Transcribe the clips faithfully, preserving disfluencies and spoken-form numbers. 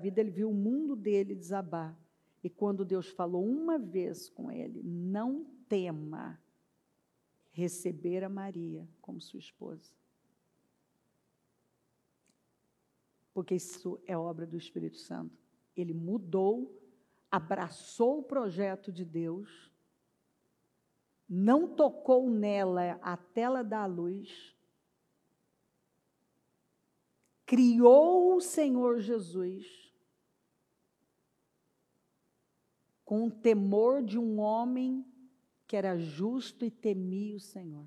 vida, ele viu o mundo dele desabar. E quando Deus falou uma vez com ele, não tema receber a Maria como sua esposa. Porque isso é obra do Espírito Santo. Ele mudou, abraçou o projeto de Deus, não tocou nela até ela dar a luz, criou o Senhor Jesus com o temor de um homem que era justo e temia o Senhor.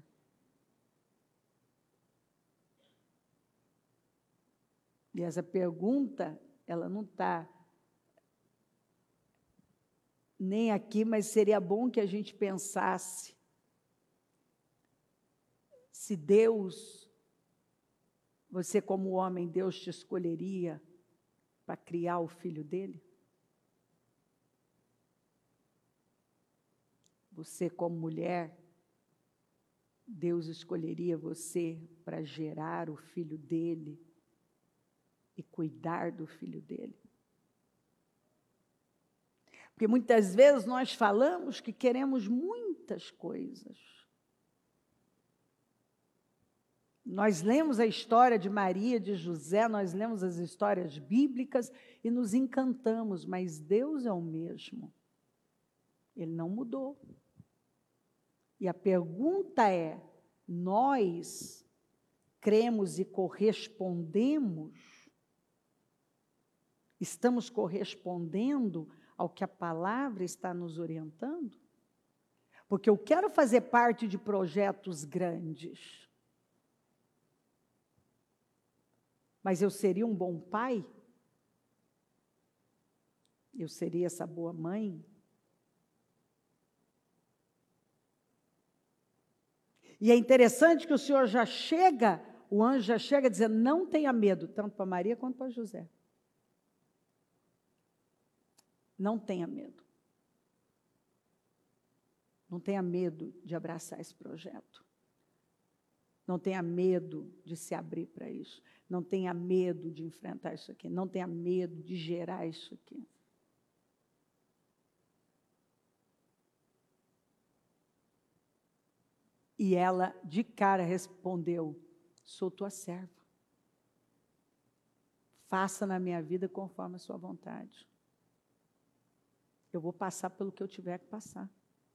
E essa pergunta, ela não está nem aqui, mas seria bom que a gente pensasse se Deus, você como homem, Deus te escolheria para criar o filho dele? Você como mulher, Deus escolheria você para gerar o filho dele e cuidar do filho dele? Porque muitas vezes nós falamos que queremos muitas coisas. Nós lemos a história de Maria, de José, nós lemos as histórias bíblicas e nos encantamos, mas Deus é o mesmo. Ele não mudou. E a pergunta é, nós cremos e correspondemos? Estamos correspondendo ao que a palavra está nos orientando? Porque eu quero fazer parte de projetos grandes. Mas eu seria um bom pai? Eu seria essa boa mãe? E é interessante que o Senhor já chega, o anjo já chega dizendo, não tenha medo, tanto para Maria quanto para José. Não tenha medo. Não tenha medo de abraçar esse projeto. Não tenha medo de se abrir para isso. Não tenha medo de enfrentar isso aqui. Não tenha medo de gerar isso aqui. E ela, de cara, respondeu, sou tua serva. Faça na minha vida conforme a sua vontade. Eu vou passar pelo que eu tiver que passar.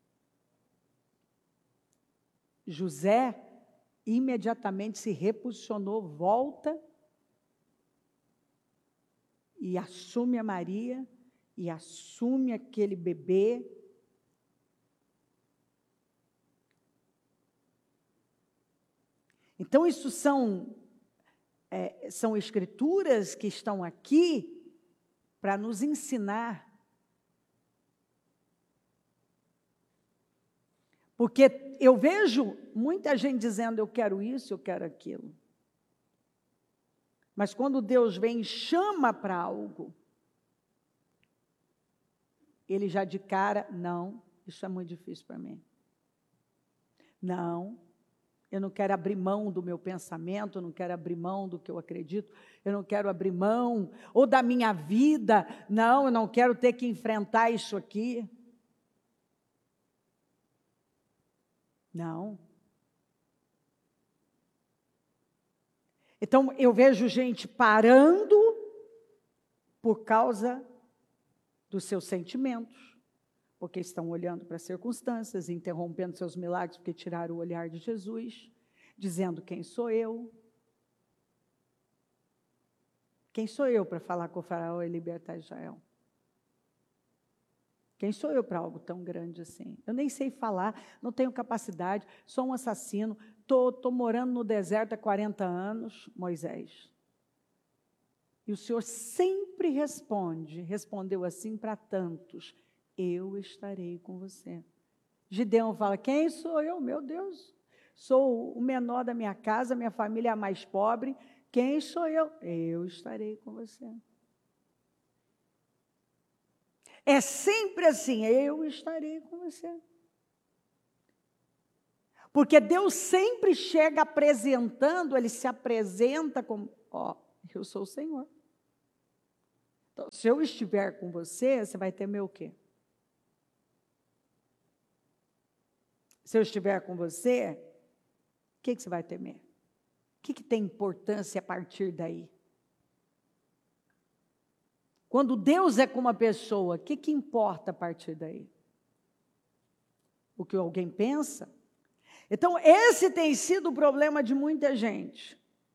José imediatamente se reposicionou, volta e assume a Maria, e assume aquele bebê. Então, isso são, é, são escrituras que estão aqui para nos ensinar. Porque eu vejo muita gente dizendo, eu quero isso, eu quero aquilo. Mas quando Deus vem e chama para algo, ele já de cara, não, isso é muito difícil para mim. Não, eu não quero abrir mão do meu pensamento, eu não quero abrir mão do que eu acredito, eu não quero abrir mão, ou da minha vida, não, eu não quero ter que enfrentar isso aqui. Não. Então, eu vejo gente parando por causa dos seus sentimentos, porque estão olhando para as circunstâncias, interrompendo seus milagres, porque tiraram o olhar de Jesus, dizendo, quem sou eu? Quem sou eu para falar com o faraó e libertar Israel? Quem sou eu para algo tão grande assim? Eu nem sei falar, não tenho capacidade, sou um assassino, estou tô, tô morando no deserto há quarenta anos, Moisés. E o Senhor sempre responde, respondeu assim para tantos, eu estarei com você. Gideão fala, quem sou eu? Meu Deus, sou o menor da minha casa, minha família é a mais pobre, quem sou eu? Eu estarei com você. É sempre assim, eu estarei com você. Porque Deus sempre chega apresentando, Ele se apresenta como, ó, eu sou o Senhor. Então, se eu estiver com você, você vai temer o quê? Se eu estiver com você, o que, que você vai temer? O que, que tem importância a partir daí? Quando Deus é com uma pessoa, o que, que importa a partir daí? O que alguém pensa? Então, esse tem sido o problema de muita gente.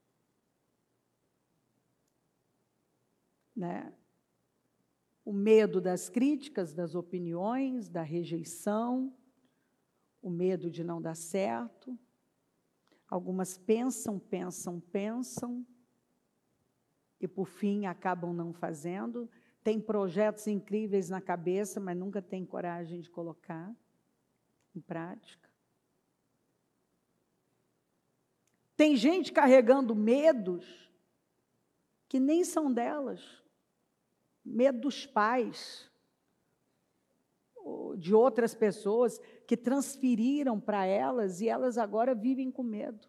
Né? O medo das críticas, das opiniões, da rejeição, o medo de não dar certo. Algumas pensam, pensam, pensam, e por fim acabam não fazendo. Tem projetos incríveis na cabeça, mas nunca tem coragem de colocar em prática. Tem gente carregando medos que nem são delas. Medo dos pais, de outras pessoas que transferiram para elas e elas agora vivem com medo.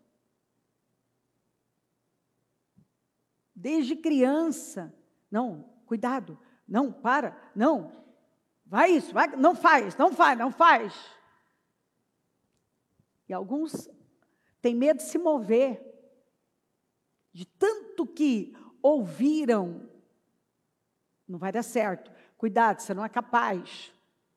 Desde criança. Não, cuidado. Não, para. Não. Vai isso, vai. Não faz, não faz, não faz. E alguns têm medo de se mover. De tanto que ouviram. Não vai dar certo. Cuidado, você não é capaz.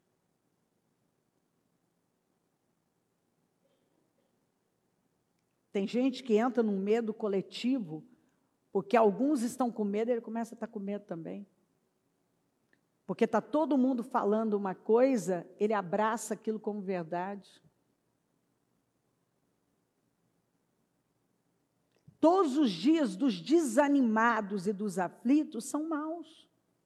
Tem gente que entra num medo coletivo, porque alguns estão com medo, ele começa a estar com medo também. Porque está todo mundo falando uma coisa, ele abraça aquilo como verdade. Todos os dias dos desanimados e dos aflitos são maus.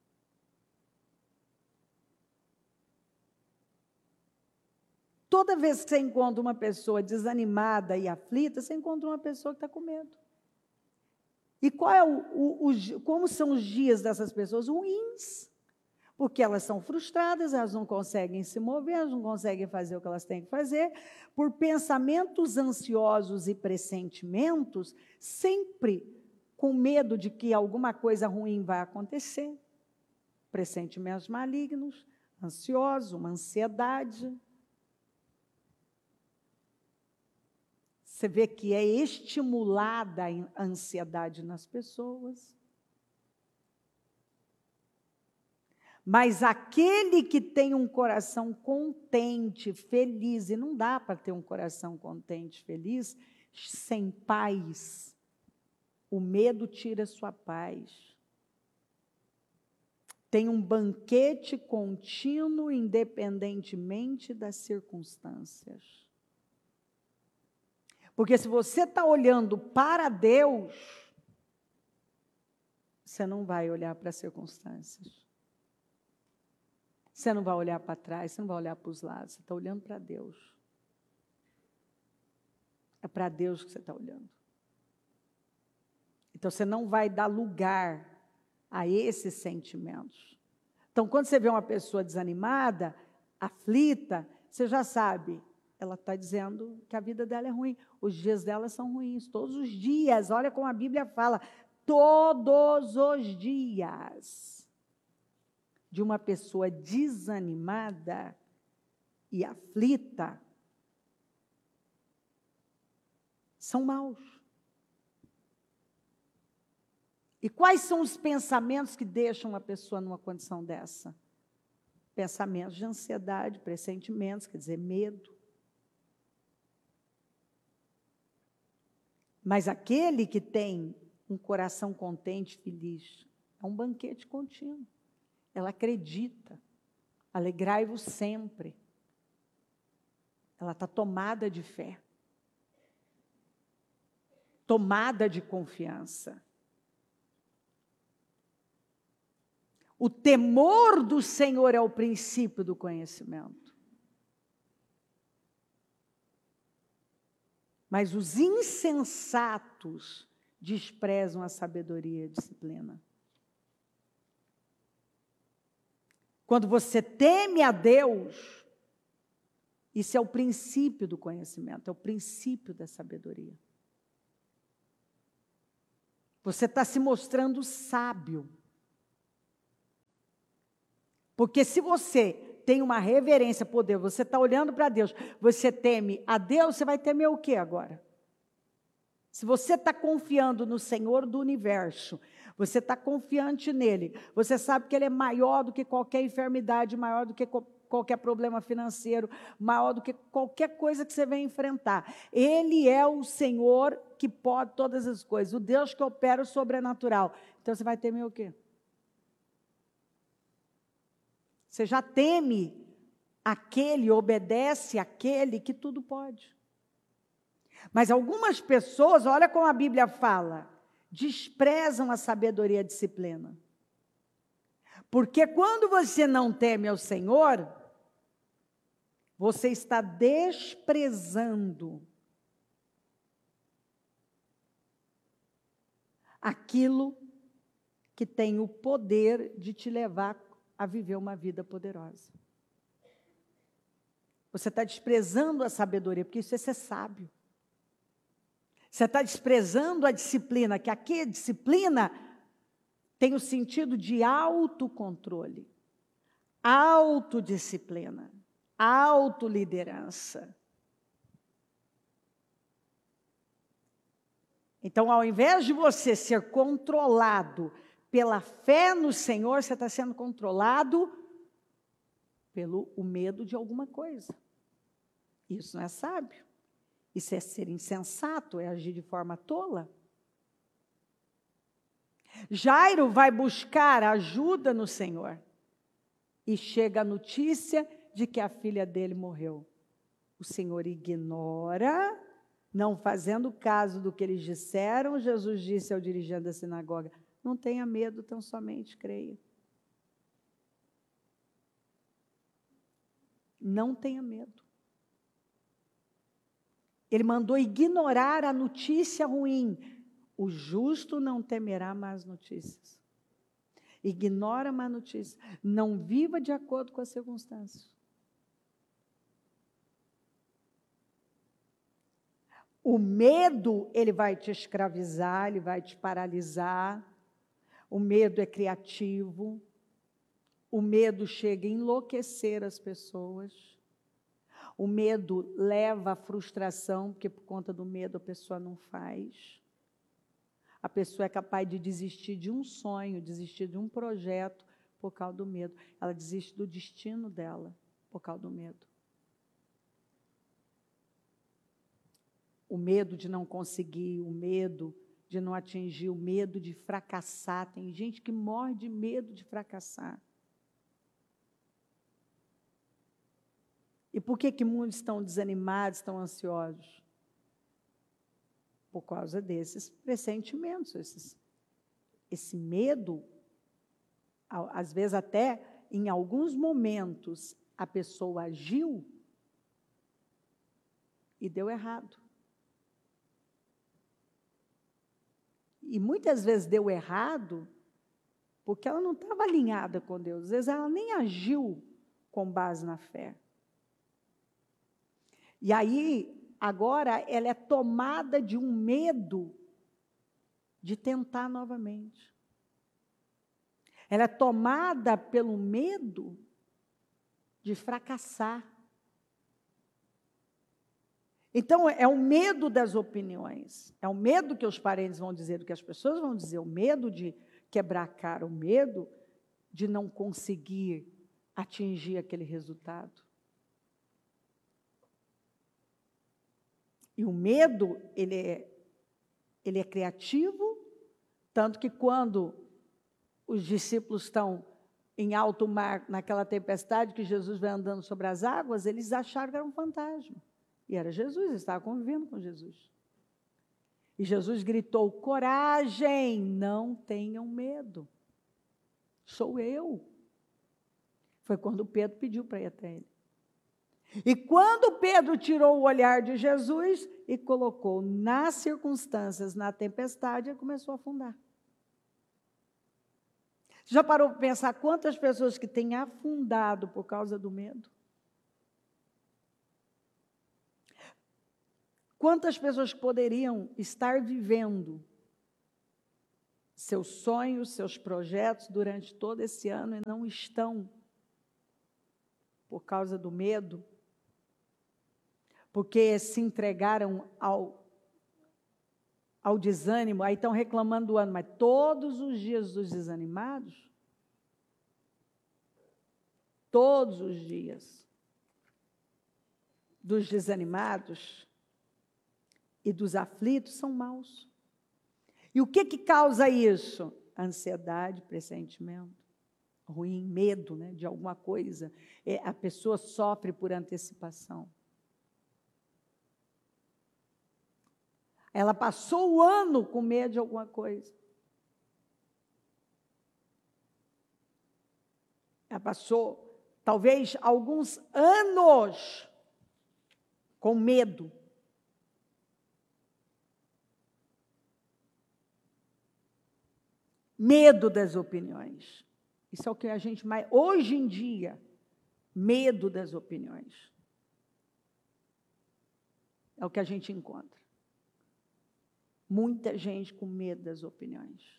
Toda vez que você encontra uma pessoa desanimada e aflita, você encontra uma pessoa que está com medo. E qual é o, o, o, como são os dias dessas pessoas? Ruins. Porque elas são frustradas, elas não conseguem se mover, elas não conseguem fazer o que elas têm que fazer, por pensamentos ansiosos e pressentimentos, sempre com medo de que alguma coisa ruim vai acontecer. Pressentimentos malignos, ansiosos, uma ansiedade. Você vê que é estimulada a ansiedade nas pessoas. Mas aquele que tem um coração contente, feliz, e não dá para ter um coração contente, feliz, sem paz. O medo tira sua paz. Tem um banquete contínuo, independentemente das circunstâncias. Porque se você está olhando para Deus, você não vai olhar para as circunstâncias. Você não vai olhar para trás, você não vai olhar para os lados, você está olhando para Deus. É para Deus que você está olhando. Então, você não vai dar lugar a esses sentimentos. Então, quando você vê uma pessoa desanimada, aflita, você já sabe, ela está dizendo que a vida dela é ruim. Os dias dela são ruins, todos os dias. Olha como a Bíblia fala, todos os dias. De uma pessoa desanimada e aflita, são maus. E quais são os pensamentos que deixam uma pessoa numa condição dessa? Pensamentos de ansiedade, pressentimentos, quer dizer, medo. Mas aquele que tem um coração contente, feliz, é um banquete contínuo. Ela acredita. Alegrai-vos sempre. Ela está tomada de fé. Tomada de confiança. O temor do Senhor é o princípio do conhecimento. Mas os insensatos desprezam a sabedoria e a disciplina. Quando você teme a Deus, isso é o princípio do conhecimento, é o princípio da sabedoria. Você está se mostrando sábio. Porque se você tem uma reverência por Deus, você está olhando para Deus, você teme a Deus, você vai temer o quê agora? Se você está confiando no Senhor do universo, você está confiante nele, você sabe que ele é maior do que qualquer enfermidade, maior do que co- qualquer problema financeiro, maior do que qualquer coisa que você venha enfrentar. Ele é o Senhor que pode todas as coisas, o Deus que opera o sobrenatural. Então você vai temer o quê? Você já teme aquele, obedece aquele que tudo pode. Mas algumas pessoas, olha como a Bíblia fala, desprezam a sabedoria e a disciplina. Porque quando você não teme ao Senhor, você está desprezando aquilo que tem o poder de te levar a viver uma vida poderosa. Você está desprezando a sabedoria, porque isso é ser sábio. Você está desprezando a disciplina, que aqui a disciplina tem o sentido de autocontrole, autodisciplina, autoliderança. Então, ao invés de você ser controlado pela fé no Senhor, você está sendo controlado pelo o medo de alguma coisa. Isso não é sábio. Isso é ser insensato, é agir de forma tola. Jairo vai buscar ajuda no Senhor. E chega a notícia de que a filha dele morreu. O Senhor ignora, não fazendo caso do que eles disseram. Jesus disse ao dirigente da sinagoga: não tenha medo, tão somente creia. Não tenha medo. Ele mandou ignorar a notícia ruim. O justo não temerá más notícias. Ignora a má notícia. Não viva de acordo com as circunstâncias. O medo, ele vai te escravizar, ele vai te paralisar. O medo é criativo. O medo chega a enlouquecer as pessoas. O medo leva à frustração, porque por conta do medo a pessoa não faz. A pessoa é capaz de desistir de um sonho, desistir de um projeto por causa do medo. Ela desiste do destino dela por causa do medo. O medo de não conseguir, o medo de não atingir, o medo de fracassar. Tem gente que morre de medo de fracassar. E por que que muitos estão desanimados, estão ansiosos? Por causa desses pressentimentos, esses, esse medo, às vezes até em alguns momentos a pessoa agiu e deu errado. E muitas vezes deu errado porque ela não estava alinhada com Deus, às vezes ela nem agiu com base na fé. E aí, agora, ela é tomada de um medo de tentar novamente. Ela é tomada pelo medo de fracassar. Então, é o medo das opiniões, é o medo que os parentes vão dizer, do que as pessoas vão dizer, o medo de quebrar a cara, o medo de não conseguir atingir aquele resultado. E o medo, ele é, ele é criativo, tanto que quando os discípulos estão em alto mar, naquela tempestade que Jesus vai andando sobre as águas, eles acharam que era um fantasma. E era Jesus, eles estavam convivendo com Jesus. E Jesus gritou: coragem, não tenham medo. Sou eu. Foi quando Pedro pediu para ir até ele. E quando Pedro tirou o olhar de Jesus e colocou nas circunstâncias, na tempestade, ele começou a afundar. Já parou para pensar quantas pessoas que têm afundado por causa do medo? Quantas pessoas que poderiam estar vivendo seus sonhos, seus projetos durante todo esse ano e não estão por causa do medo, porque se entregaram ao, ao desânimo, aí estão reclamando do ano, mas todos os dias dos desanimados, todos os dias dos desanimados e dos aflitos são maus. E o que que causa isso? Ansiedade, pressentimento ruim, medo, né, de alguma coisa. É, a pessoa sofre por antecipação. Ela passou o ano com medo de alguma coisa. Ela passou, talvez, alguns anos com medo. Medo das opiniões. Isso é o que a gente mais... Hoje em dia, medo das opiniões. É o que a gente encontra. Muita gente com medo das opiniões.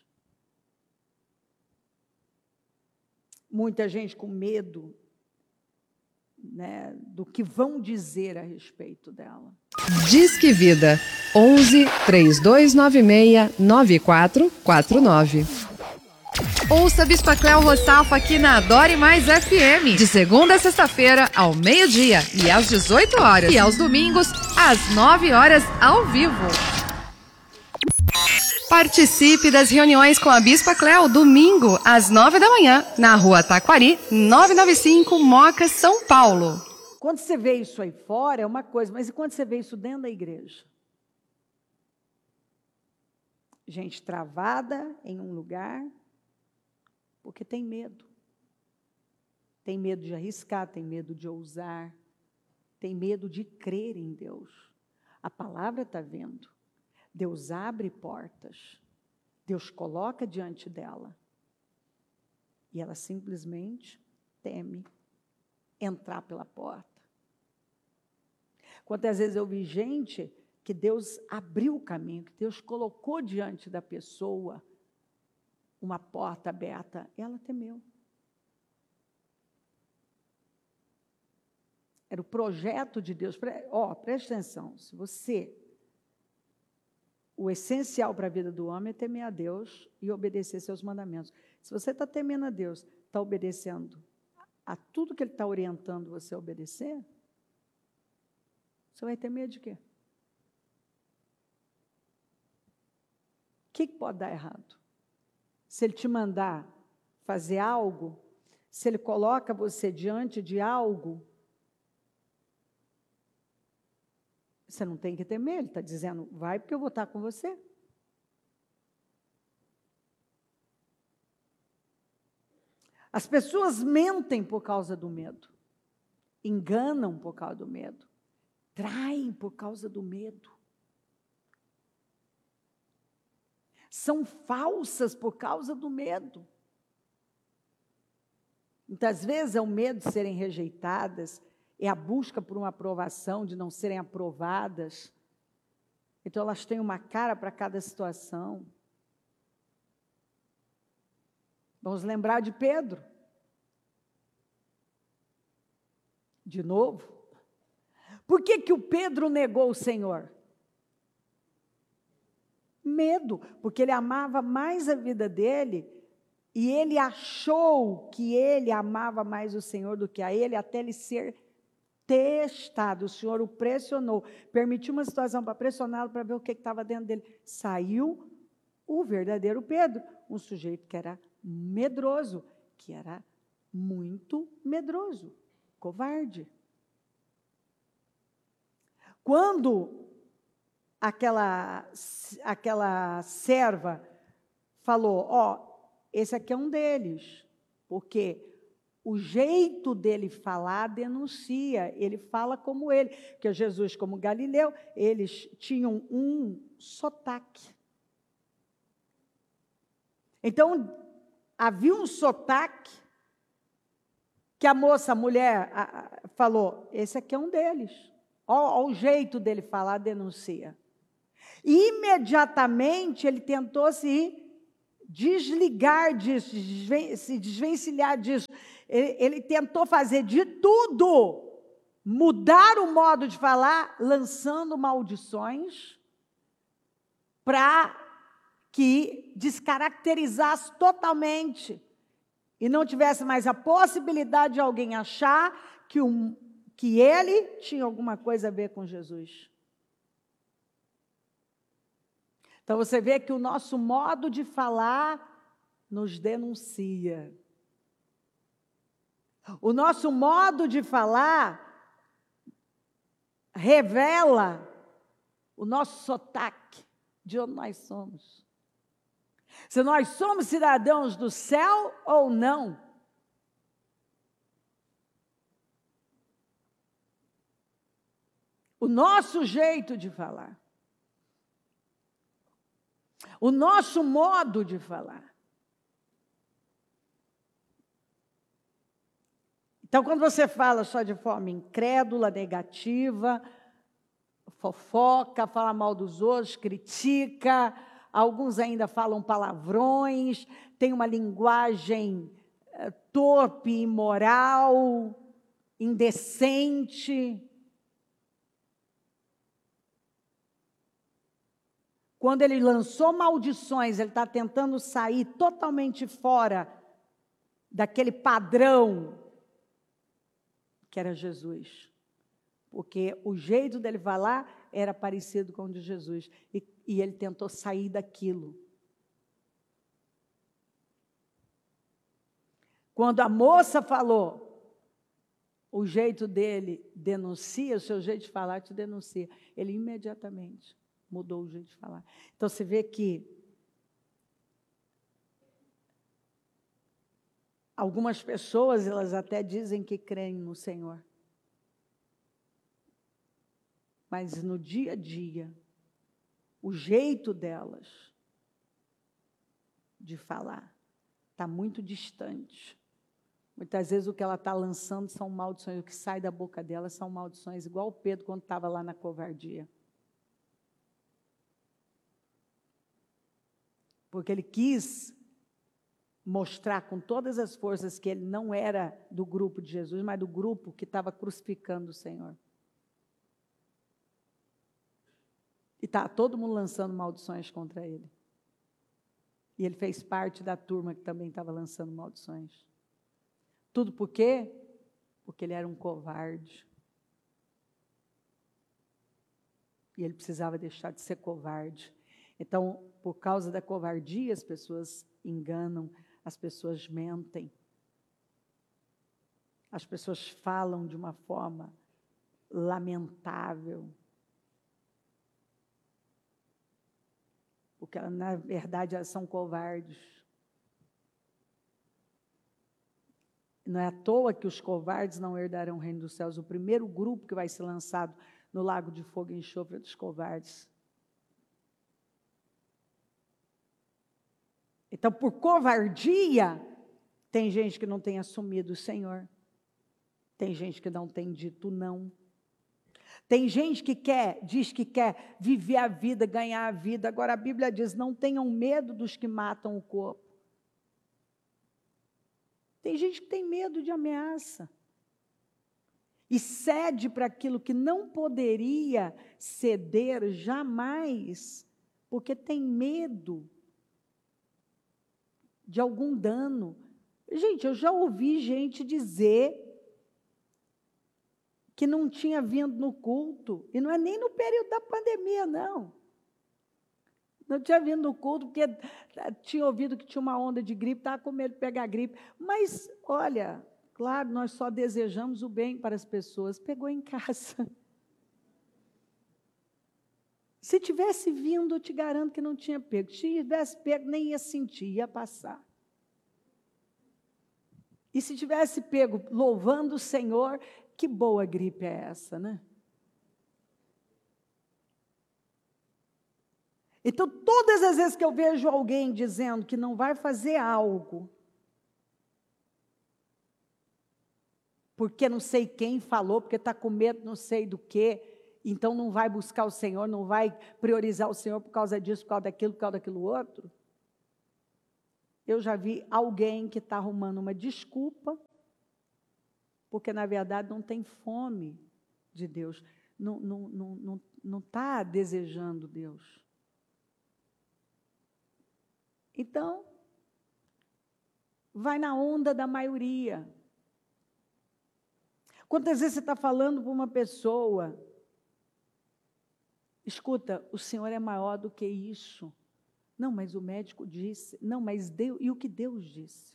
Muita gente com medo, né, do que vão dizer a respeito dela. Disque Vida, onze, três dois nove seis, nove quatro quatro nove. Ouça Bispa Cléo Roçalfa aqui na Adore Mais F M, de segunda a sexta-feira, ao meio-dia e às dezoito horas. E aos domingos, às nove horas, ao vivo. Participe das reuniões com a Bispa Cléo, domingo, às nove da manhã, na Rua Taquari, novecentos e noventa e cinco, Moca, São Paulo. Quando você vê isso aí fora, é uma coisa, mas e quando você vê isso dentro da igreja? Gente travada em um lugar, porque tem medo. Tem medo de arriscar, tem medo de ousar, tem medo de crer em Deus. A palavra está vindo. Deus abre portas. Deus coloca diante dela. E ela simplesmente teme entrar pela porta. Quantas vezes eu vi gente que Deus abriu o caminho, que Deus colocou diante da pessoa uma porta aberta, ela temeu. Era o projeto de Deus. Ó, preste atenção, se você... O essencial para a vida do homem é temer a Deus e obedecer seus mandamentos. Se você está temendo a Deus, está obedecendo a tudo que Ele está orientando você a obedecer, você vai ter medo de quê? O que pode dar errado? Se Ele te mandar fazer algo, se Ele coloca você diante de algo, você não tem que temer, Ele está dizendo, vai porque eu vou estar com você. As pessoas mentem por causa do medo, enganam por causa do medo, traem por causa do medo, são falsas por causa do medo. Muitas vezes é o medo de serem rejeitadas, é a busca por uma aprovação, de não serem aprovadas. Então, elas têm uma cara para cada situação. Vamos lembrar de Pedro. De novo. Por que que o Pedro negou o Senhor? Medo, porque ele amava mais a vida dele, e ele achou que ele amava mais o Senhor do que a ele, até ele ser testado. O Senhor o pressionou, permitiu uma situação para pressioná-lo, para ver o que estava dentro dele. Saiu o verdadeiro Pedro, um sujeito que era medroso, que era muito medroso, covarde. Quando aquela, aquela serva falou, ó, esse aqui é um deles, porque o jeito dele falar denuncia, ele fala como ele, porque Jesus, como Galileu, eles tinham um sotaque. Então, havia um sotaque que a moça, a mulher, a, a, falou, esse aqui é um deles. Ó, ó, o jeito dele falar denuncia. E, imediatamente, ele tentou se desligar disso, desven- se desvencilhar disso. Ele, ele tentou fazer de tudo, mudar o modo de falar, lançando maldições, para que descaracterizasse totalmente e não tivesse mais a possibilidade de alguém achar que, um, que ele tinha alguma coisa a ver com Jesus. Então, você vê que o nosso modo de falar nos denuncia. O nosso modo de falar revela o nosso sotaque, de onde nós somos. Se nós somos cidadãos do céu ou não. O nosso jeito de falar. O nosso modo de falar. Então, quando você fala só de forma incrédula, negativa, fofoca, fala mal dos outros, critica, alguns ainda falam palavrões, tem uma linguagem eh, torpe, imoral, indecente. Quando ele lançou maldições, ele está tentando sair totalmente fora daquele padrão que era Jesus. Porque o jeito dele falar era parecido com o de Jesus. E, e ele tentou sair daquilo. Quando a moça falou, o jeito dele denuncia, o seu jeito de falar te denuncia. Ele imediatamente mudou o jeito de falar. Então, você vê que algumas pessoas, elas até dizem que creem no Senhor. Mas no dia a dia, o jeito delas de falar está muito distante. Muitas vezes o que ela está lançando são maldições, o que sai da boca dela são maldições, igual o Pedro quando estava lá na covardia. Porque ele quis mostrar com todas as forças que ele não era do grupo de Jesus, mas do grupo que estava crucificando o Senhor. E está todo mundo lançando maldições contra ele. E ele fez parte da turma que também estava lançando maldições. Tudo por quê? Porque ele era um covarde. E ele precisava deixar de ser covarde. Então, por causa da covardia, as pessoas enganam, as pessoas mentem. As pessoas falam de uma forma lamentável. Porque, na verdade, elas são covardes. Não é à toa que os covardes não herdarão o reino dos céus. O primeiro grupo que vai ser lançado no lago de fogo e enxofre é dos covardes. Então, por covardia, tem gente que não tem assumido o Senhor. Tem gente que não tem dito não. Tem gente que quer, diz que quer viver a vida, ganhar a vida. Agora a Bíblia diz, não tenham medo dos que matam o corpo. Tem gente que tem medo de ameaça. E cede para aquilo que não poderia ceder jamais, porque tem medo de algum dano. Gente, eu já ouvi gente dizer que não tinha vindo no culto, e não é nem no período da pandemia, não. Não tinha vindo no culto, porque tinha ouvido que tinha uma onda de gripe, estava com medo de pegar gripe. Mas, olha, claro, nós só desejamos o bem para as pessoas. Pegou em casa. Se tivesse vindo, eu te garanto que não tinha pego. Se tivesse pego, nem ia sentir, ia passar. E se tivesse pego louvando o Senhor, que boa gripe é essa, né? Então, todas as vezes que eu vejo alguém dizendo que não vai fazer algo, porque não sei quem falou, porque está com medo não sei do quê, então não vai buscar o Senhor, não vai priorizar o Senhor por causa disso, por causa daquilo, por causa daquilo outro. Eu já vi alguém que está arrumando uma desculpa, porque, na verdade, não tem fome de Deus, não está não, não, não, não tá desejando Deus. Então, vai na onda da maioria. Quantas vezes você está falando para uma pessoa, escuta, o Senhor é maior do que isso. Não, mas o médico disse. Não, mas Deus, e o que Deus disse?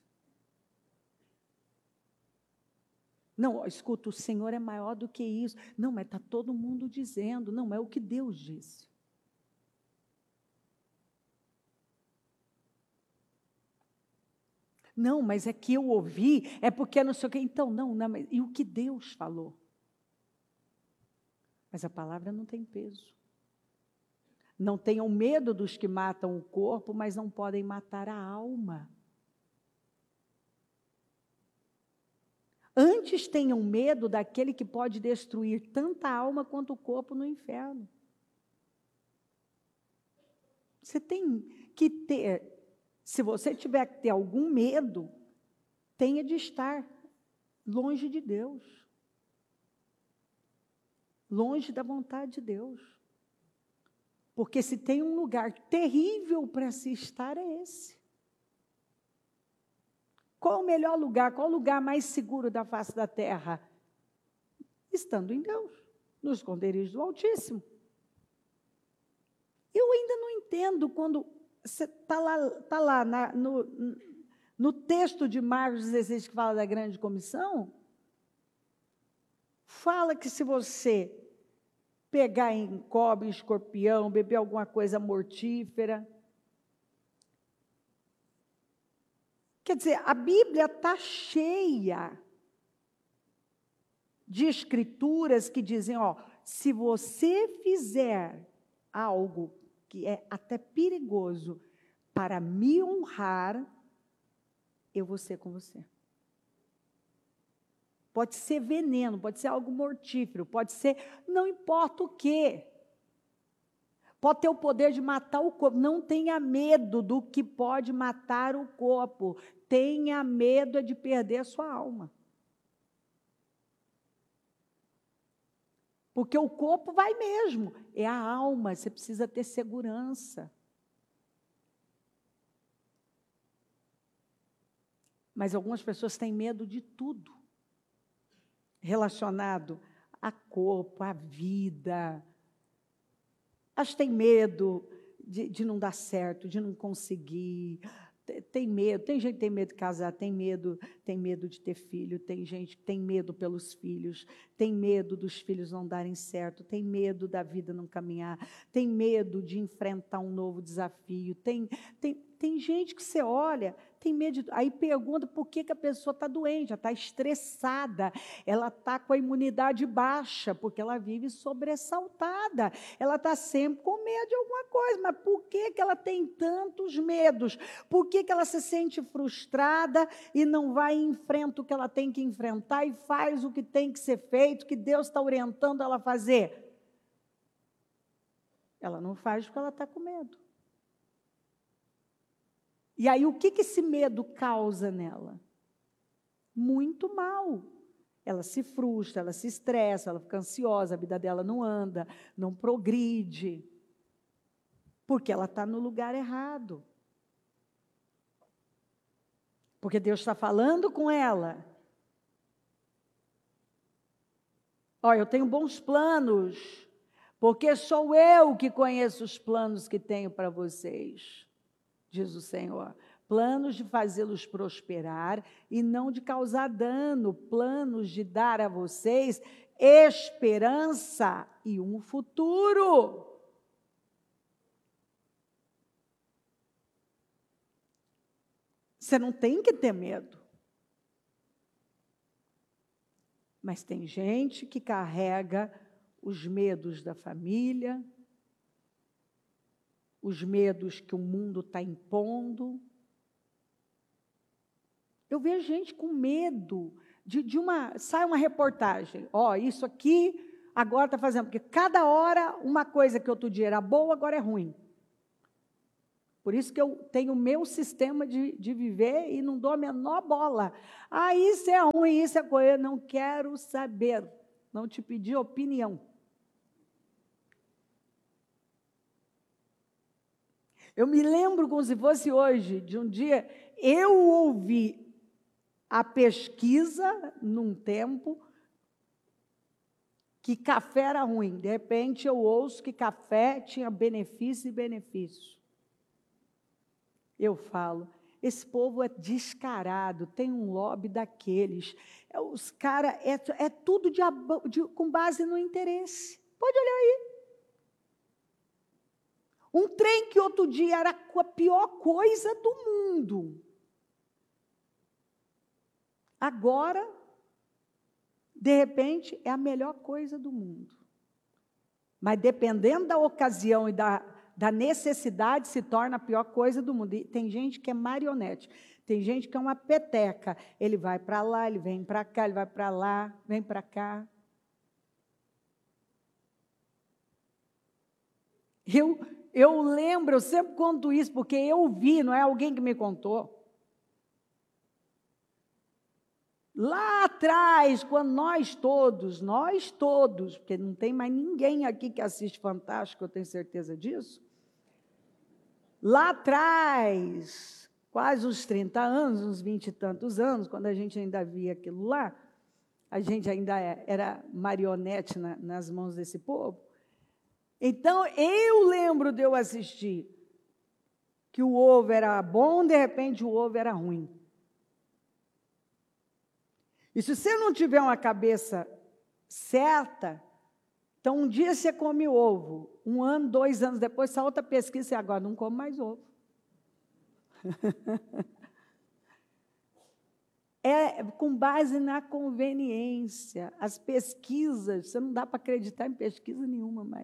Não, escuta, o Senhor é maior do que isso. Não, mas está todo mundo dizendo. Não, é o que Deus disse. Não, mas é que eu ouvi, é porque não sei o quê. Então, não, não, mas, e o que Deus falou? Mas a palavra não tem peso. Não tenham medo dos que matam o corpo, mas não podem matar a alma. Antes tenham medo daquele que pode destruir tanta alma quanto o corpo no inferno. Você tem que ter, se você tiver que ter algum medo, tenha de estar longe de Deus. Longe da vontade de Deus. Porque se tem um lugar terrível para se estar, é esse. Qual o melhor lugar? Qual o lugar mais seguro da face da terra? Estando em Deus, no esconderijo do Altíssimo. Eu ainda não entendo quando você está lá, tá lá na, no, no texto de Marcos dezesseis, que fala da grande comissão, fala que se você pegar em cobra, em escorpião, beber alguma coisa mortífera. Quer dizer, a Bíblia está cheia de escrituras que dizem, ó, se você fizer algo que é até perigoso para me honrar, eu vou ser com você. Pode ser veneno, pode ser algo mortífero, pode ser, não importa o quê. Pode ter o poder de matar o corpo. Não tenha medo do que pode matar o corpo. Tenha medo de perder a sua alma. Porque o corpo vai mesmo, é a alma, você precisa ter segurança. Mas algumas pessoas têm medo de tudo. Relacionado a corpo, a vida. Elas têm medo de, de não dar certo, de não conseguir. Tem medo, tem gente que tem medo de casar, tem medo, tem medo de ter filho, tem gente que tem medo pelos filhos, tem medo dos filhos não darem certo, tem medo da vida não caminhar, tem medo de enfrentar um novo desafio, tem, tem, tem gente que você olha, tem medo de, aí pergunta por que, que a pessoa está doente, ela está estressada, ela está com a imunidade baixa, porque ela vive sobressaltada, ela está sempre com medo de alguma coisa, mas por que, que ela tem tantos medos? Por que, que ela se sente frustrada e não vai e enfrenta o que ela tem que enfrentar e faz o que tem que ser feito, que Deus está orientando ela a fazer? Ela não faz porque ela está com medo. E aí, o que, que esse medo causa nela? Muito mal. Ela se frustra, ela se estressa, ela fica ansiosa, a vida dela não anda, não progride. Porque ela está no lugar errado. Porque Deus está falando com ela. Olha, eu tenho bons planos, porque sou eu que conheço os planos que tenho para vocês. Diz o Senhor, planos de fazê-los prosperar e não de causar dano, planos de dar a vocês esperança e um futuro. Você não tem que ter medo. Mas tem gente que carrega os medos da família, os medos que o mundo está impondo. Eu vejo gente com medo de, de uma... Sai uma reportagem, ó, oh, isso aqui agora está fazendo, porque cada hora uma coisa que outro dia era boa, agora é ruim. Por isso que eu tenho o meu sistema de, de viver e não dou a menor bola. Ah, isso é ruim, isso é coisa. Eu não quero saber. Não te pedi opinião. Eu me lembro como se fosse hoje, de um dia, eu ouvi a pesquisa num tempo que café era ruim. De repente, eu ouço que café tinha benefício e benefício. Eu falo, esse povo é descarado, tem um lobby daqueles. É, os caras, é, é tudo de, de, com base no interesse. Pode olhar aí. Um trem que outro dia era a pior coisa do mundo. Agora, de repente, é a melhor coisa do mundo. Mas dependendo da ocasião e da, da necessidade, se torna a pior coisa do mundo. E tem gente que é marionete, tem gente que é uma peteca. Ele vai para lá, ele vem para cá, ele vai para lá, vem para cá. Eu, eu lembro, eu sempre conto isso, porque eu vi, não é alguém que me contou. Lá atrás, quando nós todos, nós todos, porque não tem mais ninguém aqui que assiste Fantástico, eu tenho certeza disso. Lá atrás, quase uns trinta anos, uns vinte e tantos anos, quando a gente ainda via aquilo lá, a gente ainda era marionete na, nas mãos desse povo. Então, eu lembro de eu assistir que o ovo era bom, de repente o ovo era ruim. E se você não tiver uma cabeça certa, então um dia você come ovo, um ano, dois anos depois, essa outra pesquisa, você agora não come mais ovo. É com base na conveniência. As pesquisas, você não dá para acreditar em pesquisa nenhuma mais.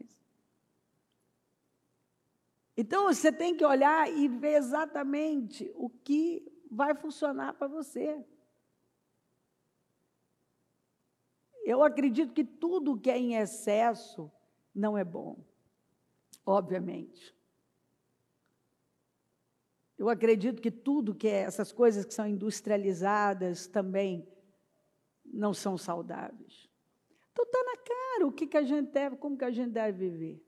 Então, você tem que olhar e ver exatamente o que vai funcionar para você. Eu acredito que tudo que é em excesso não é bom, obviamente. Eu acredito que tudo que é, essas coisas que são industrializadas também não são saudáveis. Então, está na cara o que, que a gente deve, como que a gente deve viver.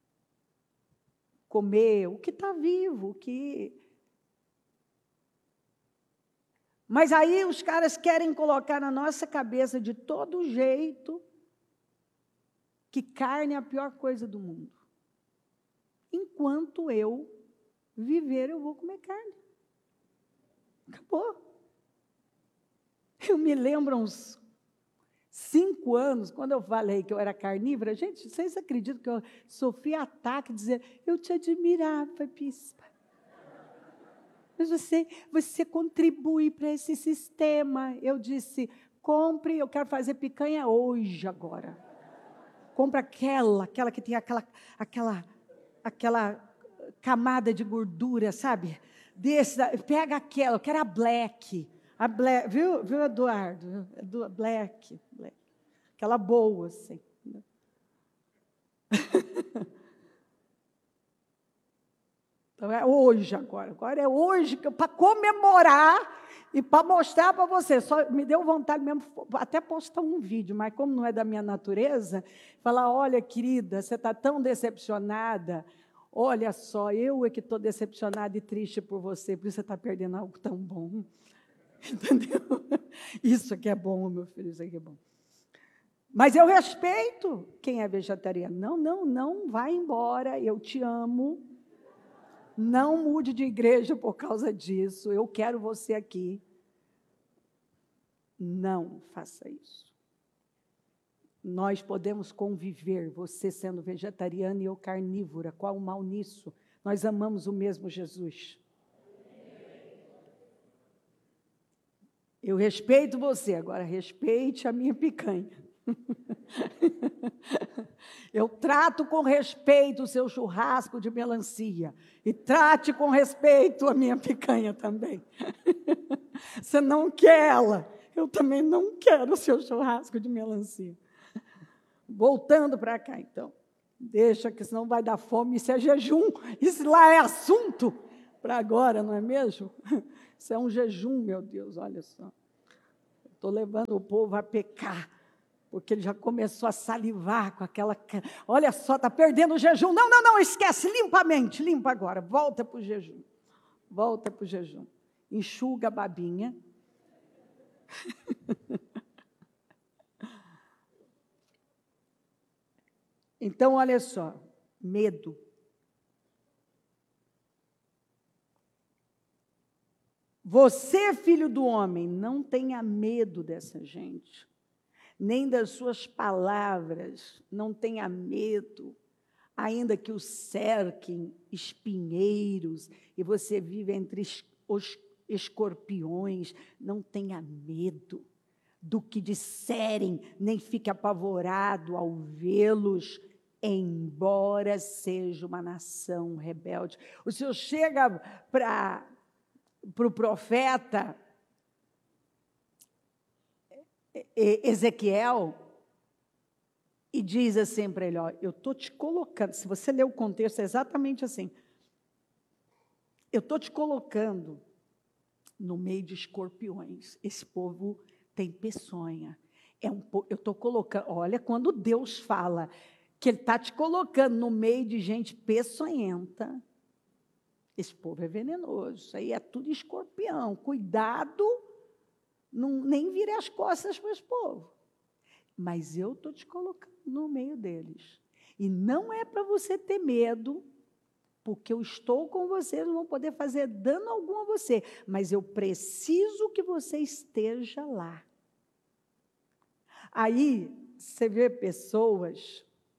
Comer o que está vivo, o que... Mas aí os caras querem colocar na nossa cabeça de todo jeito que carne é a pior coisa do mundo. Enquanto eu viver, eu vou comer carne. Acabou. Eu me lembro uns cinco anos, quando eu falei que eu era carnívora, gente, vocês acreditam que eu sofri ataque, dizer, eu te admirava, bispa. Mas você, você contribui para esse sistema. Eu disse, compre, eu quero fazer picanha hoje, agora. Compra aquela, aquela que tem aquela, aquela, aquela camada de gordura, sabe? Desse, pega aquela, eu quero a black. A black, viu, viu, Eduardo? Black, black. Aquela boa, assim. Então, é hoje agora. Agora é hoje, para comemorar e para mostrar para você. Só me deu vontade mesmo, até postar um vídeo, mas como não é da minha natureza, falar, olha, querida, você está tão decepcionada, olha só, eu é que estou decepcionada e triste por você, por isso você está perdendo algo tão bom. Entendeu? Isso aqui é bom, meu filho, isso aqui é bom. Mas eu respeito quem é vegetariano. Não, não, não, vai embora, eu te amo. Não mude de igreja por causa disso. Eu quero você aqui. Não faça isso. Nós podemos conviver, você sendo vegetariana e eu carnívora. Qual o mal nisso? Nós amamos o mesmo Jesus. Eu respeito você, agora respeite a minha picanha. Eu trato com respeito o seu churrasco de melancia e trate com respeito a minha picanha também. Você não quer ela, eu também não quero o seu churrasco de melancia. Voltando para cá, então. Deixa que senão vai dar fome, isso é jejum, isso lá é assunto. para agora, não é mesmo? Isso é um jejum, meu Deus, olha só. Estou levando o povo a pecar, porque ele já começou a salivar com aquela... Olha só, está perdendo o jejum. Não, não, não, esquece, limpa a mente, limpa agora, volta para o jejum. Volta para o jejum. Enxuga a babinha. Então, olha só, medo. Você, filho do homem, não tenha medo dessa gente, nem das suas palavras, não tenha medo, ainda que o cerquem espinheiros e você vive entre os escorpiões, não tenha medo do que disserem, nem fique apavorado ao vê-los, embora seja uma nação rebelde. O Senhor chega para para o profeta Ezequiel e diz assim para ele, ó, eu estou te colocando, se você ler o contexto, é exatamente assim, eu estou te colocando no meio de escorpiões, esse povo tem peçonha, é um, eu estou colocando, olha, quando Deus fala que Ele está te colocando no meio de gente peçonhenta, esse povo é venenoso, isso aí é tudo escorpião. Cuidado, não, nem vire as costas para esse povo. Mas eu estou te colocando no meio deles. E não é para você ter medo, porque eu estou com você, eu não vou poder fazer dano algum a você, mas eu preciso que você esteja lá. Aí, você vê pessoas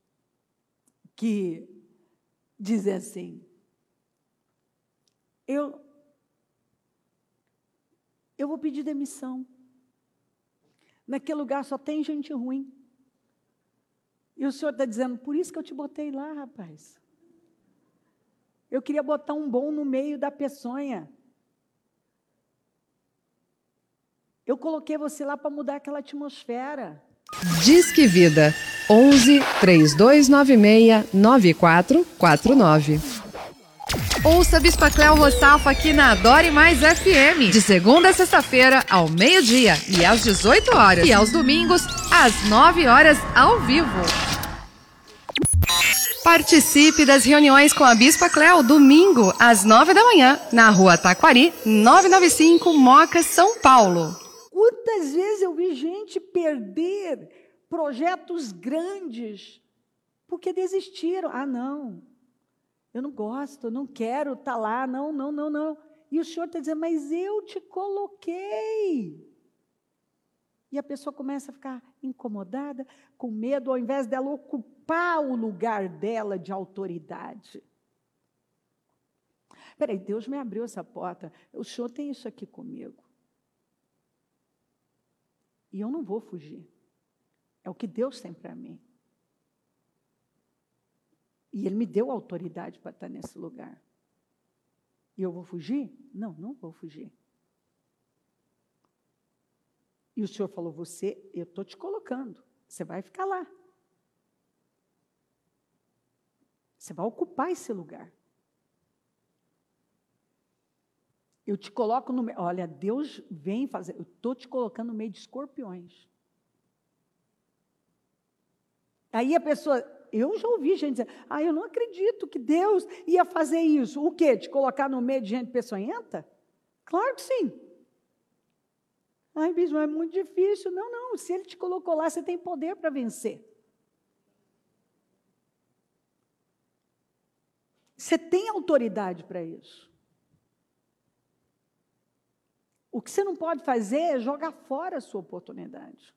que dizem assim, Eu, eu vou pedir demissão. Naquele lugar só tem gente ruim. E o Senhor está dizendo, por isso que eu te botei lá, rapaz. Eu queria botar um bom no meio da peçonha. Eu coloquei você lá para mudar aquela atmosfera. Disque Vida, onze, três dois nove seis, nove quatro quatro nove. Ouça Bispa Cléo Roçalfa aqui na Adore Mais F M, de segunda a sexta-feira, ao meio-dia e às dezoito horas. E aos domingos, às nove horas, ao vivo. Participe das reuniões com a Bispa Cléo, domingo, às nove da manhã, na rua Taquari, novecentos e noventa e cinco, Moca, São Paulo. Quantas vezes eu vi gente perder projetos grandes porque desistiram? Ah, não. Eu não gosto, eu não quero estar lá, não, não, não, não. E o Senhor está dizendo, mas eu te coloquei. E a pessoa começa a ficar incomodada, com medo, ao invés dela ocupar o lugar dela de autoridade. Espera aí, Deus me abriu essa porta, o Senhor tem isso aqui comigo. E eu não vou fugir. É o que Deus tem para mim. E Ele me deu autoridade para estar nesse lugar. E eu vou fugir? Não, não vou fugir. E o Senhor falou, você, eu estou te colocando, você vai ficar lá. Você vai ocupar esse lugar. Eu te coloco no meio, olha, Deus vem fazer, eu estou te colocando no meio de escorpiões. Aí a pessoa... Eu já ouvi gente dizer, ah, eu não acredito que Deus ia fazer isso. O quê? Te colocar no meio de gente peçonhenta? Claro que sim. Ai, bispo, é muito difícil. Não, não, se Ele te colocou lá, você tem poder para vencer. Você tem autoridade para isso. O que você não pode fazer é jogar fora a sua oportunidade.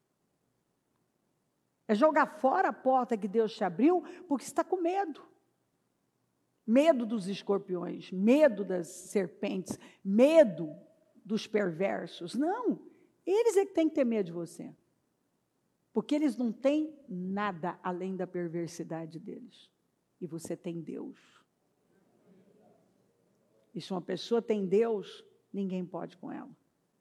É jogar fora a porta que Deus te abriu, porque você está com medo. Medo dos escorpiões, medo das serpentes, medo dos perversos. Não, eles é que têm que ter medo de você. Porque eles não têm nada além da perversidade deles. E você tem Deus. E se uma pessoa tem Deus, ninguém pode com ela.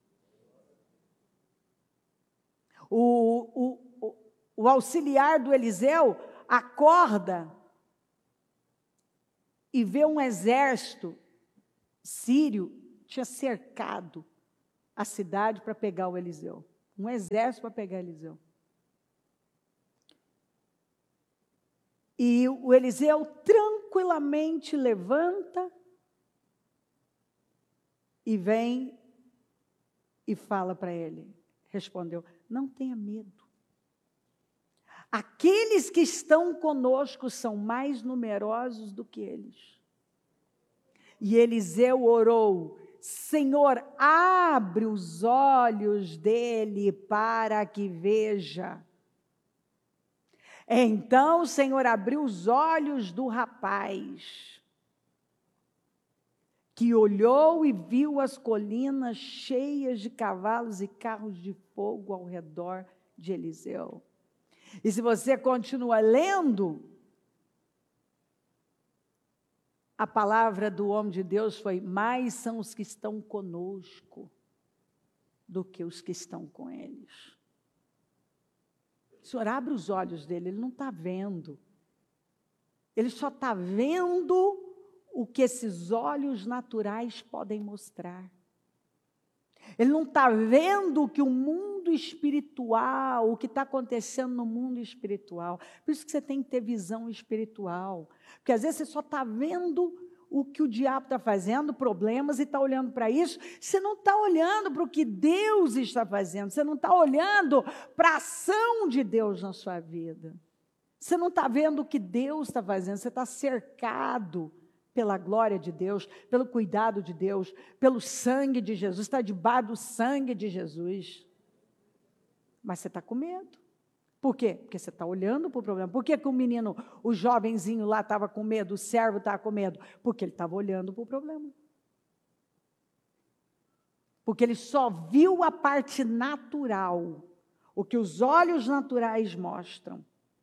O... o O auxiliar do Eliseu acorda e vê um exército sírio tinha cercado a cidade para pegar o Eliseu. Um exército para pegar Eliseu. E o Eliseu tranquilamente levanta e vem e fala para ele. Respondeu, não tenha medo. Aqueles que estão conosco são mais numerosos do que eles. E Eliseu orou, Senhor, abre os olhos dele para que veja. Então o Senhor abriu os olhos do rapaz, que olhou e viu as colinas cheias de cavalos e carros de fogo ao redor de Eliseu. E se você continua lendo, a palavra do homem de Deus foi, mais são os que estão conosco do que os que estão com eles. O Senhor abre os olhos dele, ele não está vendo. Ele só está vendo o que esses olhos naturais podem mostrar. Ele não está vendo o que o mundo espiritual, o que está acontecendo no mundo espiritual. Por isso que você tem que ter visão espiritual. Porque às vezes você só está vendo o que o diabo está fazendo, problemas, e está olhando para isso. Você não está olhando para o que Deus está fazendo. Você não está olhando para a ação de Deus na sua vida. Você não está vendo o que Deus está fazendo. Você está cercado pela glória de Deus, pelo cuidado de Deus, pelo sangue de Jesus. Está debaixo do sangue de Jesus. Mas você está com medo. Por quê? Porque você está olhando para o problema. Por que que o menino, o jovenzinho lá estava com medo, o servo estava com medo? Porque ele estava olhando para o problema. Porque ele só viu a parte natural, o que os olhos naturais mostram.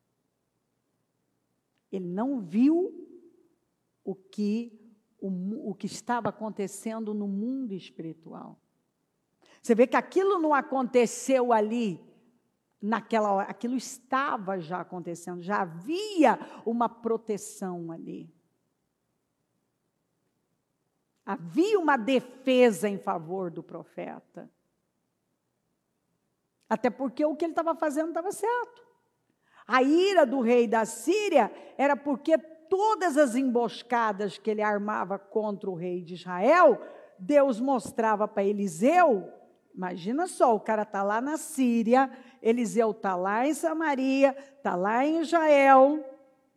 Ele não viu o que, o, o que estava acontecendo no mundo espiritual. Você vê que aquilo não aconteceu ali, naquela hora, aquilo estava já acontecendo, já havia uma proteção ali. Havia uma defesa em favor do profeta. Até porque o que ele estava fazendo estava certo. A ira do rei da Síria era porque todas as emboscadas que ele armava contra o rei de Israel, Deus mostrava para Eliseu. Imagina só, o cara está lá na Síria, Eliseu está lá em Samaria, está lá em Israel.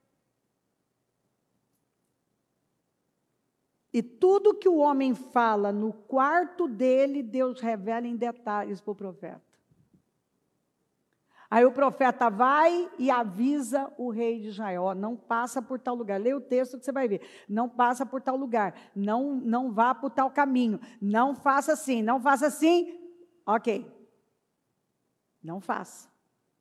E tudo que o homem fala no quarto dele, Deus revela em detalhes para o profeta. Aí o profeta vai e avisa o rei de Israel, ó, não passa por tal lugar. Leia o texto que você vai ver. Não passa por tal lugar, não, não vá por tal caminho, não faça assim, não faça assim. Ok, não faça.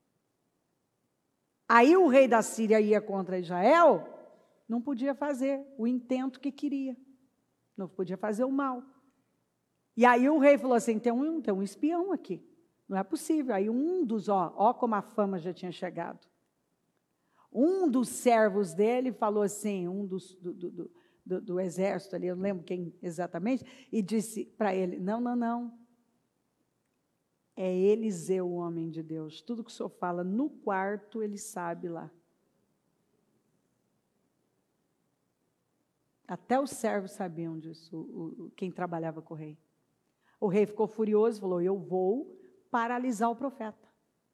Aí o rei da Síria ia contra Israel, não podia fazer o intento que queria. Não podia fazer o mal. E aí o rei falou assim, tem um, tem um espião aqui. Não é possível. Aí um dos, ó, ó como a fama já tinha chegado. Um dos servos dele falou assim, um dos, do, do, do, do exército ali, eu não lembro quem exatamente, e disse para ele, não, não, não. É Eliseu, o homem de Deus. Tudo que o senhor fala no quarto, ele sabe lá. Até os servos sabiam disso, o, o, quem trabalhava com o rei. O rei ficou furioso e falou, eu vou paralisar o profeta.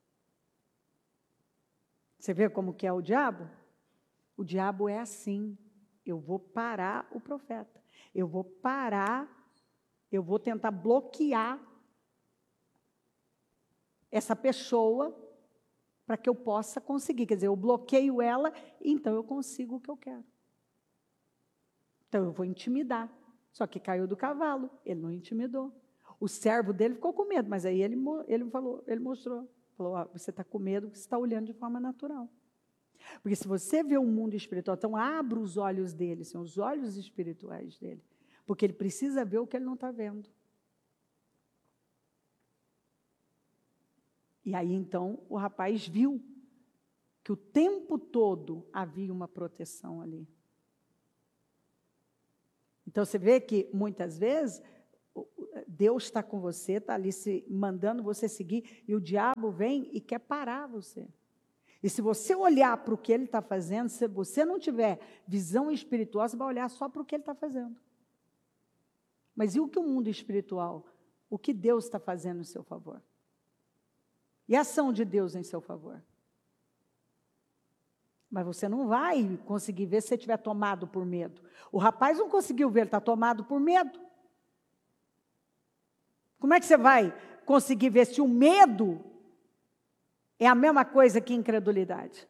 Você vê como que é o diabo? O diabo é assim, eu vou parar o profeta. Eu vou parar, eu vou tentar bloquear essa pessoa para que eu possa conseguir. Quer dizer, eu bloqueio ela, então eu consigo o que eu quero. Então eu vou intimidar. Só que caiu do cavalo, ele não intimidou. O servo dele ficou com medo, mas aí ele, ele, falou, ele mostrou. Falou, ó, você está com medo porque você está olhando de forma natural. Porque se você vê o mundo espiritual, então abra os olhos dele, são os olhos espirituais dele. Porque ele precisa ver o que ele não está vendo. E aí, então, o rapaz viu que o tempo todo havia uma proteção ali. Então, você vê que, muitas vezes, Deus está com você, está ali se mandando você seguir, e o diabo vem e quer parar você. E se você olhar para o que ele está fazendo, se você não tiver visão espiritual, você vai olhar só para o que ele está fazendo. Mas e o que o mundo espiritual? O que Deus está fazendo em seu favor? E a ação de Deus em seu favor? Mas você não vai conseguir ver se você estiver tomado por medo. O rapaz não conseguiu ver, ele está tomado por medo. Como é que você vai conseguir ver se o medo é a mesma coisa que incredulidade?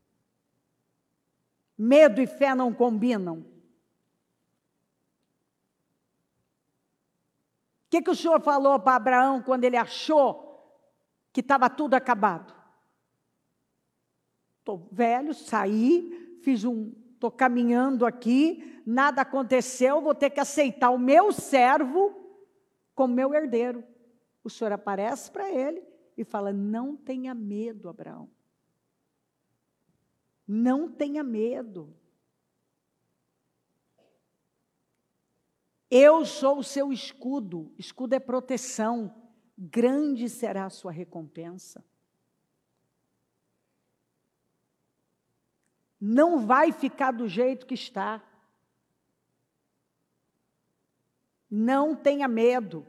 Medo e fé não combinam. O que, que o Senhor falou para Abraão quando ele achou que estava tudo acabado? Estou velho, saí, fiz um, estou caminhando aqui, nada aconteceu, vou ter que aceitar o meu servo como meu herdeiro. O Senhor aparece para ele e fala: não tenha medo, Abraão. Não tenha medo. Eu sou o seu escudo. Escudo é proteção. Grande será a sua recompensa. Não vai ficar do jeito que está. Não tenha medo.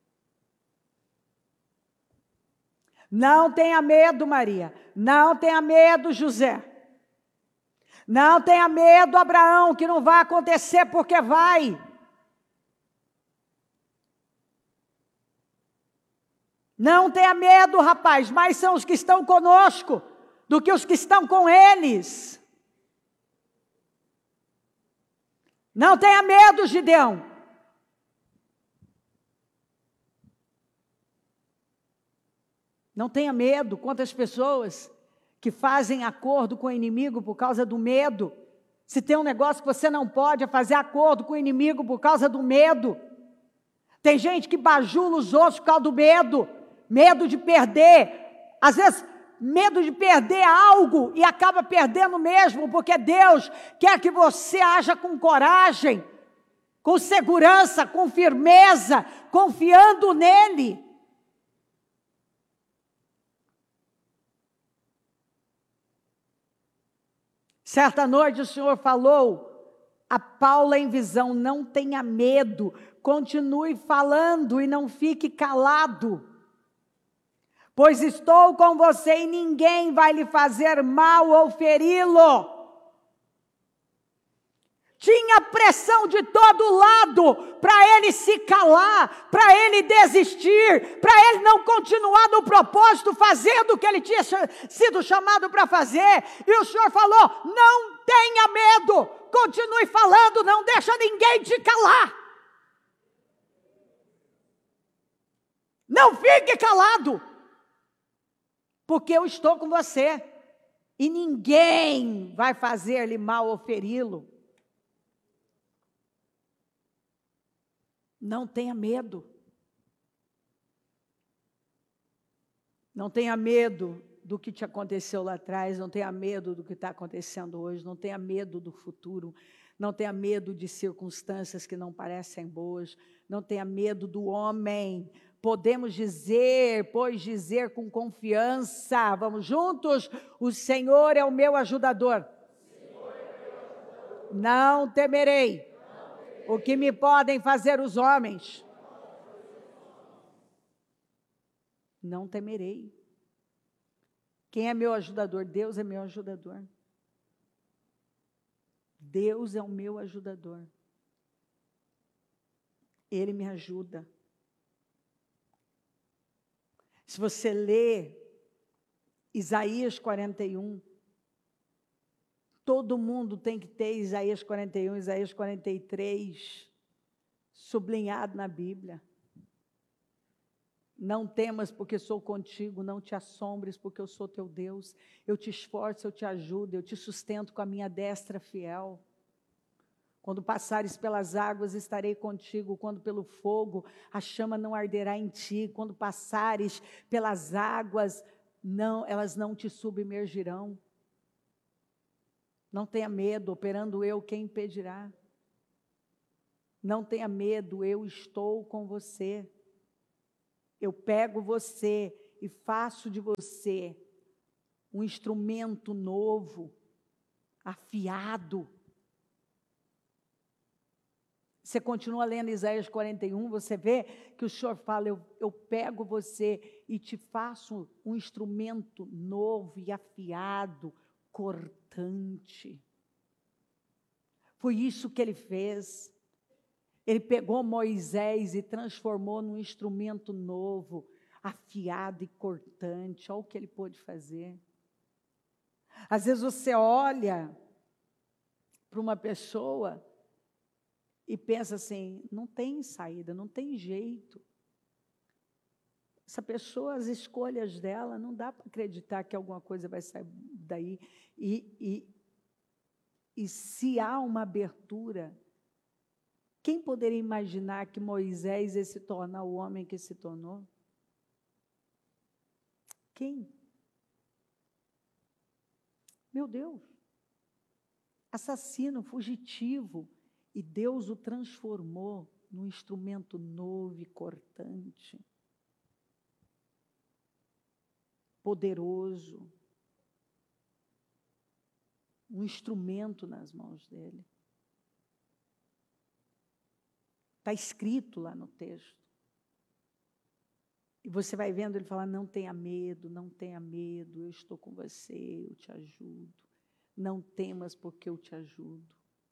Não tenha medo, Maria. Não tenha medo, José. Não tenha medo, Abraão, que não vai acontecer, porque vai. Não tenha medo, rapaz, mais são os que estão conosco do que os que estão com eles. Não tenha medo, Gideão. Não tenha medo. Quantas pessoas que fazem acordo com o inimigo por causa do medo? Se tem um negócio que você não pode, é fazer acordo com o inimigo por causa do medo. Tem gente que bajula os outros por causa do medo. Medo de perder. Às vezes, medo de perder algo e acaba perdendo mesmo, porque Deus quer que você haja com coragem, com segurança, com firmeza, confiando nele. Certa noite o Senhor falou a Paula em visão: não tenha medo, continue falando e não fique calado. Pois estou com você e ninguém vai lhe fazer mal ou feri-lo. Tinha pressão de todo lado para ele se calar, para ele desistir, para ele não continuar no propósito, fazendo o que ele tinha sido chamado para fazer. E o Senhor falou: não tenha medo, continue falando, não deixa ninguém te calar. Não fique calado. Porque eu estou com você, e ninguém vai fazer-lhe mal ou feri-lo. Não tenha medo. Não tenha medo do que te aconteceu lá atrás, não tenha medo do que está acontecendo hoje, não tenha medo do futuro, não tenha medo de circunstâncias que não parecem boas, não tenha medo do homem. Podemos dizer, pois dizer com confiança, vamos juntos: o Senhor é o meu ajudador. Não temerei o que me podem fazer os homens. Não temerei. Quem é meu ajudador? Deus é meu ajudador. Deus é o meu ajudador. Ele me ajuda. Se você lê Isaías quarenta e um, todo mundo tem que ter Isaías quarenta e um, Isaías quarenta e três sublinhado na Bíblia. Não temas, porque sou contigo, não te assombres, porque eu sou teu Deus. Eu te esforço, eu te ajudo, eu te sustento com a minha destra fiel. Quando passares pelas águas, estarei contigo. Quando pelo fogo, a chama não arderá em ti. Quando passares pelas águas, não, elas não te submergirão. Não tenha medo, operando eu, quem impedirá? Não tenha medo, eu estou com você. Eu pego você e faço de você um instrumento novo, afiado. Você continua lendo Isaías quarenta e um, você vê que o Senhor fala, eu, eu pego você e te faço um instrumento novo e afiado, cortante. Foi isso que ele fez. Ele pegou Moisés e transformou num instrumento novo, afiado e cortante. Olha o que ele pôde fazer. Às vezes você olha para uma pessoa e pensa assim, não tem saída, não tem jeito. Essa pessoa, as escolhas dela, não dá para acreditar que alguma coisa vai sair daí. E, e, e se há uma abertura, quem poderia imaginar que Moisés ia se tornar o homem que se tornou? Quem? Meu Deus. Assassino, fugitivo. E Deus o transformou num instrumento novo e cortante. Poderoso. Um instrumento nas mãos dele. Está escrito lá no texto. E você vai vendo ele falar, não tenha medo, não tenha medo, eu estou com você, eu te ajudo. Não temas porque eu te ajudo.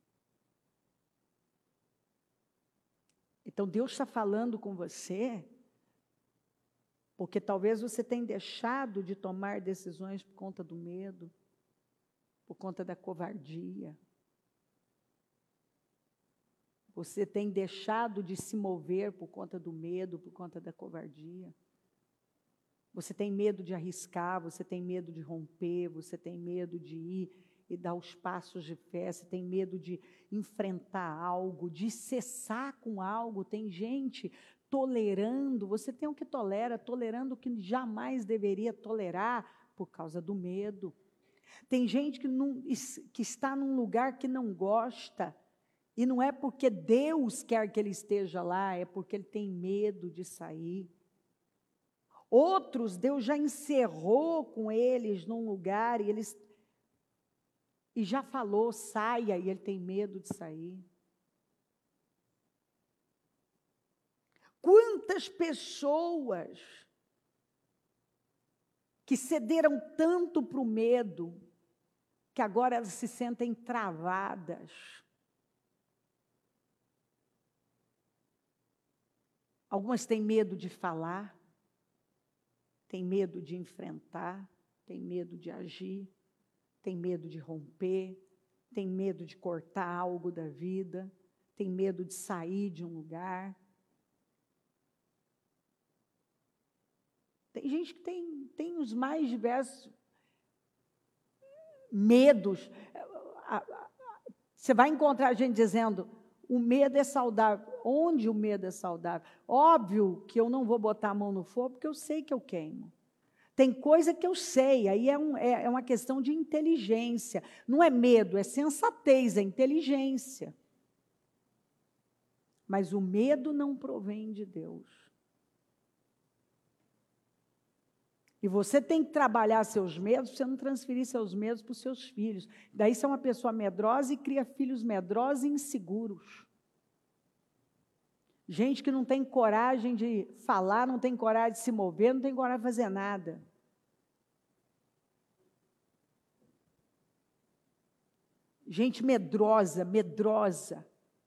Então Deus está falando com você, porque talvez você tenha deixado de tomar decisões por conta do medo, por conta da covardia. Você tem deixado de se mover por conta do medo, por conta da covardia. Você tem medo de arriscar, você tem medo de romper, você tem medo de ir e dar os passos de fé, você tem medo de enfrentar algo, de cessar com algo. Tem gente tolerando, você tem o que tolera, tolerando o que jamais deveria tolerar por causa do medo. Tem gente que, não, que está num lugar que não gosta, e não é porque Deus quer que ele esteja lá, é porque ele tem medo de sair. Outros, Deus já encerrou com eles num lugar e eles e já falou, saia, e ele tem medo de sair. Quantas pessoas que cederam tanto para o medo, que agora elas se sentem travadas. Algumas têm medo de falar, têm medo de enfrentar, têm medo de agir, têm medo de romper, têm medo de cortar algo da vida, têm medo de sair de um lugar. Tem gente que tem, tem os mais diversos medos. Você vai encontrar gente dizendo, o medo é saudável. Onde o medo é saudável? Óbvio que eu não vou botar a mão no fogo, porque eu sei que eu queimo. Tem coisa que eu sei, aí é, um, é, é uma questão de inteligência. Não é medo, é sensatez, é inteligência. Mas o medo não provém de Deus. E você tem que trabalhar seus medos, para você não transferir seus medos para os seus filhos. Daí você é uma pessoa medrosa e cria filhos medrosos e inseguros. Gente que não tem coragem de falar, não tem coragem de se mover, não tem coragem de fazer nada. Gente medrosa, medrosa.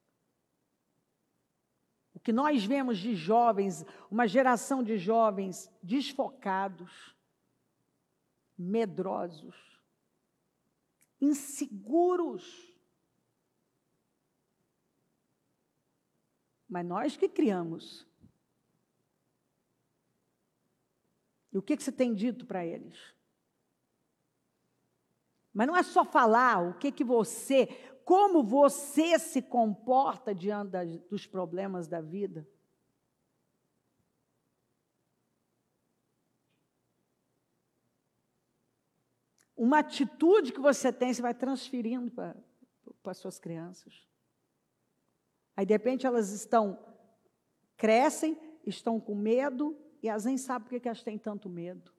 O que nós vemos de jovens, uma geração de jovens desfocados, medrosos, inseguros. Mas nós que criamos. E o que, que você tem dito para eles? Mas não é só falar o que, que você, como você se comporta diante das, dos problemas da vida. Uma atitude que você tem, você vai transferindo para, para as suas crianças. Aí, de repente, elas estão, crescem, estão com medo, e elas nem sabem por que elas têm tanto medo.